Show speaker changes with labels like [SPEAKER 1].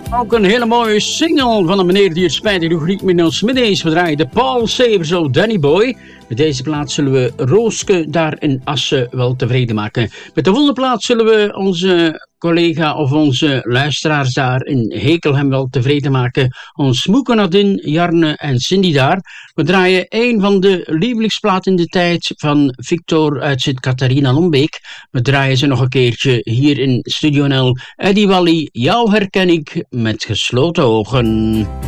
[SPEAKER 1] Ook een hele mooie single van een meneer die het spijtig nog niet met ons midden is. We draaien de Paul Severs, Danny Boy. Met deze plaats zullen we Rooske daar in Assen wel tevreden maken. Met de volgende plaats zullen we onze collega of onze luisteraars daar in Hekelhem wel tevreden maken. Ons Moeke Nadine, Jarne en Cindy daar. We draaien een van de lievelingsplaten in de tijd van Victor uit Sint-Catharina Lombeek. We draaien ze nog een keertje hier in Studio NL. Eddie Wally, jou herken ik met gesloten ogen.